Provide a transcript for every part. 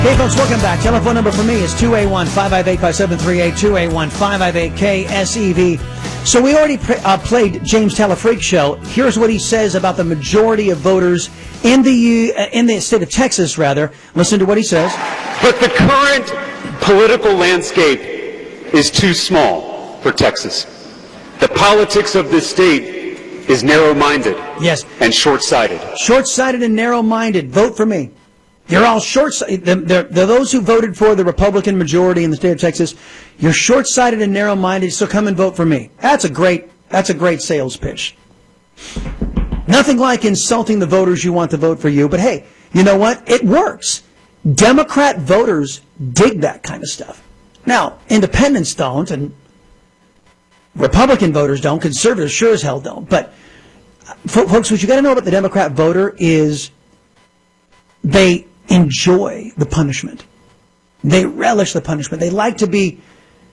Hey folks, welcome back. Telephone number for me is 281-558-5738, 281-558-KSEV. So we already played James Telefreak show. Here's what he says about the majority of voters in the state of Texas, rather. Listen to what he says. But the current political landscape is too small for Texas. The politics of this state is narrow-minded. Yes. And short-sighted. Short-sighted and narrow-minded. Vote for me. You're all short-sighted. They're those who voted for the Republican majority in the state of Texas. You're short-sighted and narrow-minded, so come and vote for me. That's a great sales pitch. Nothing like insulting the voters you want to vote for you, but hey, you know what? It works. Democrat voters dig that kind of stuff. Now, independents don't, and Republican voters don't. Conservatives sure as hell don't. But, folks, what you got to know about the Democrat voter is they enjoy the punishment. They relish the punishment. They like to be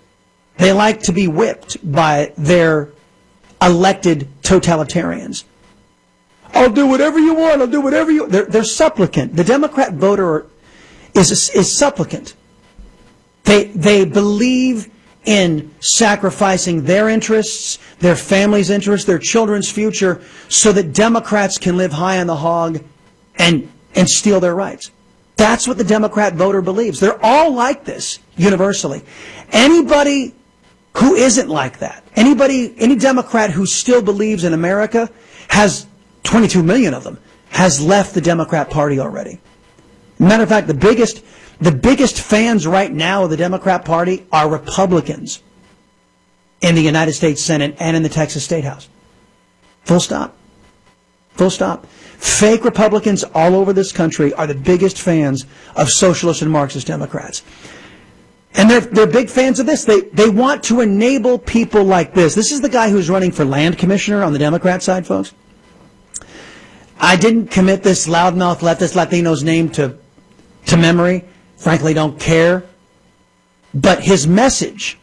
whipped by their elected totalitarians. I'll do whatever you want. I'll do whatever you. They're supplicant. The Democrat voter is supplicant. They believe in sacrificing their interests, their family's interests, their children's future, so that Democrats can live high on the hog and steal their rights. That's what the Democrat voter believes. They're all like this, universally. Anybody who isn't like that, any Democrat who still believes in America, has 22 million of them, has left the Democrat Party already. Matter of fact, the biggest fans right now of the Democrat Party are Republicans in the United States Senate and in the Texas State House. Full stop. Full stop. Fake Republicans all over this country are the biggest fans of socialist and Marxist Democrats. And they're big fans of this. They want to enable people like this. This is the guy who's running for land commissioner on the Democrat side, folks. I didn't commit this loudmouth leftist Latino's name to memory. Frankly, don't care. But his message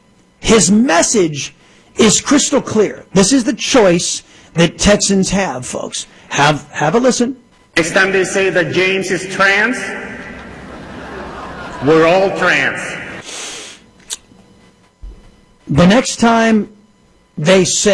is crystal clear. This is the choice that Texans have, folks. Have a listen. Next time they say that James is trans, we're all trans. The next time they say